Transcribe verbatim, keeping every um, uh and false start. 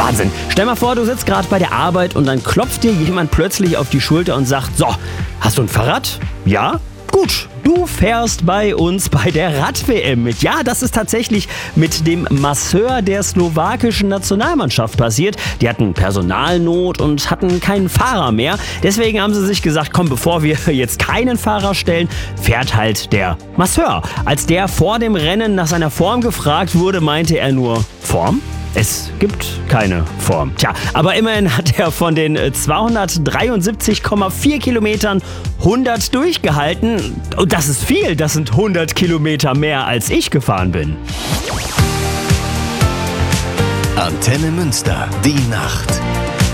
Wahnsinn. Stell mal vor, du sitzt gerade bei der Arbeit und dann klopft dir jemand plötzlich auf die Schulter und sagt, so, hast du ein Fahrrad? Ja? Gut, du fährst bei uns bei der Rad-W M mit. Ja, das ist tatsächlich mit dem Masseur der slowakischen Nationalmannschaft passiert. Die hatten Personalnot und hatten keinen Fahrer mehr. Deswegen haben sie sich gesagt, komm, bevor wir jetzt keinen Fahrer stellen, fährt halt der Masseur. Als der vor dem Rennen nach seiner Form gefragt wurde, meinte er nur, Form? Es gibt keine Form. Tja, aber immerhin hat er von den zweihundertdreiundsiebzig Komma vier Kilometern hundert durchgehalten. Und das ist viel, das sind hundert Kilometer mehr, als ich gefahren bin. Antenne Münster, die Nacht.